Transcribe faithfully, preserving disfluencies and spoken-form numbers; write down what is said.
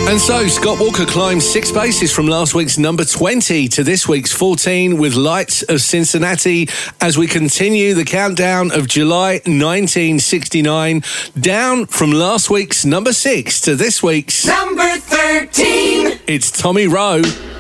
And so, Scott Walker climbs six spaces from last week's number twenty to this week's fourteen with Lights of Cincinnati as we continue the countdown of July nineteen sixty-nine, down from last week's number six to this week's number thirteen. It's Tommy Rowe.